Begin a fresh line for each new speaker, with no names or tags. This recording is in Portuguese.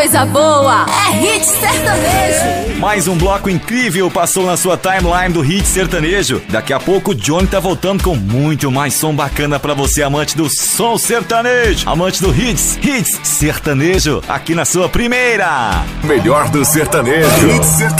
Coisa boa, é Hit Sertanejo.
Mais um bloco incrível passou na sua timeline do Hit Sertanejo. Daqui a pouco o Johnny tá voltando com muito mais som bacana pra você, amante do som sertanejo, amante do Hits Sertanejo, aqui na sua primeira.
Melhor do sertanejo. Hit Sertanejo.